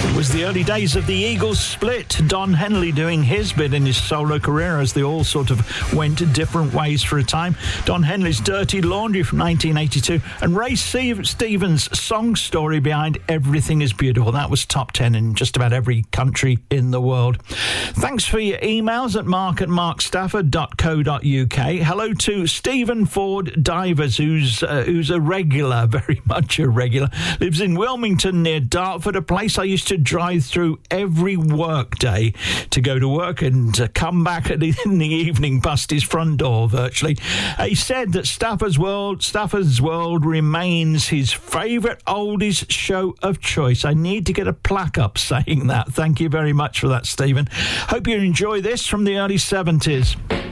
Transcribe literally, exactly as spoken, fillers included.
It was the early days of the Eagles split. Don Henley doing his bit in his solo career as they all sort of went different ways for a time. Don Henley's Dirty Laundry from nineteen eighty-two and Ray Stevens' song story behind Everything is Beautiful. That was top ten in just about every country in the world. Thanks for your emails at mark at mark stafford dot co dot uk. Hello to Stephen Ford Divers, who's, uh, who's a regular, very much a regular. Lives in Wilmington near Dartford, a place I used to drive through every work day to go to work and uh, come back in the evening past his front door virtually. Uh, he said that Stafford's World, Stafford's World remains his favourite oldies show of choice. I need to get a plaque up saying that. Thank you very much for that, Stephen. Hope you enjoy this from the early seventies.